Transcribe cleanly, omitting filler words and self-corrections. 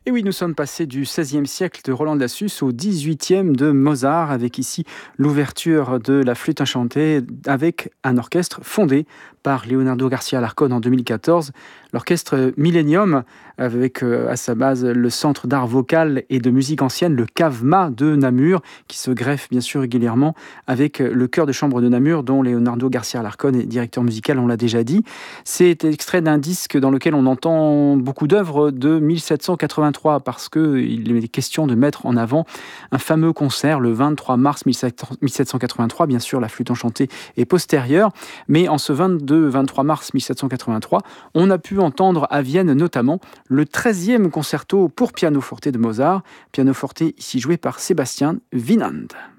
Et oui, nous sommes passés du XVIe siècle de Roland de Lassus au XVIIIe de Mozart, avec ici l'ouverture de la flûte enchantée avec un orchestre fondé par Leonardo Garcia Alarcón en 2014, l'orchestre Millennium, avec à sa base le Centre d'art vocal et de musique ancienne, le CAVMA de Namur, qui se greffe bien sûr régulièrement avec le chœur de chambre de Namur, dont Leonardo Garcia Alarcón est directeur musical, on l'a déjà dit. C'est extrait d'un disque dans lequel on entend beaucoup d'œuvres de 1783, parce qu'il est question de mettre en avant un fameux concert le 23 mars 1783. Bien sûr, la flûte enchantée est postérieure, mais en ce 23 mars 1783, on a pu entendre à Vienne notamment le 13e concerto pour pianoforte de Mozart, pianoforte ici joué par Sébastien Winand.